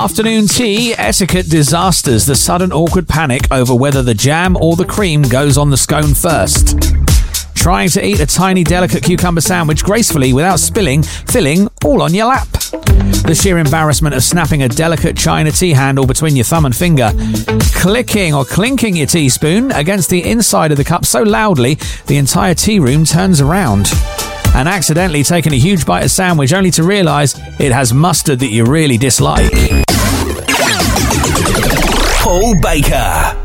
Afternoon tea, etiquette disasters, the sudden awkward panic over whether the jam or the cream goes on the scone first. Trying to eat a tiny, delicate cucumber sandwich gracefully without spilling filling all on your lap. The sheer embarrassment of snapping a delicate china tea handle between your thumb and finger. Clicking or clinking your teaspoon against the inside of the cup so loudly the entire tea room turns around. And accidentally taking a huge bite of sandwich only to realise it has mustard that you really dislike. Paul Baker.